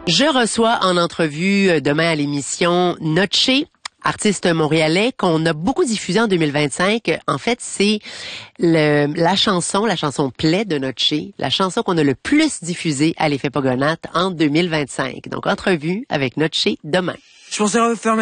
Je reçois en entrevue demain à l'émission Noche, artiste montréalais qu'on a beaucoup diffusé en 2025. En fait, c'est la chanson Play de Noche, la chanson qu'on a le plus diffusée à l'Effet Pogonat en 2025. Donc, entrevue avec Noche demain. Je pensais refaire